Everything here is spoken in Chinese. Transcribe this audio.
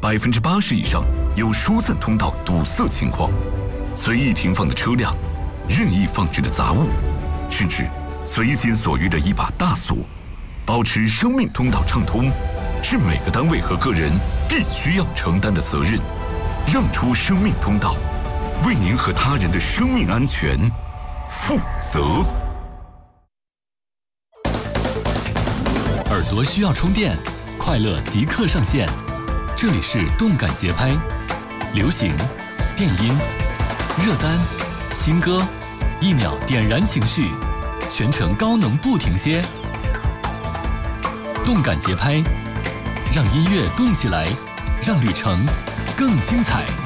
80%以上有疏散通道堵塞情况，随意停放的车辆，任意放置的杂物，甚至随心所欲的一把大锁。保持生命通道畅通，是每个单位和个人必须要承担的责任。让出生命通道，为您和他人的生命安全负责。 耳朵需要充电，快乐即刻上线。这里是动感节拍，流行、电音、热单、新歌，1秒点燃情绪，全程高能不停歇。动感节拍，让音乐动起来，让旅程更精彩。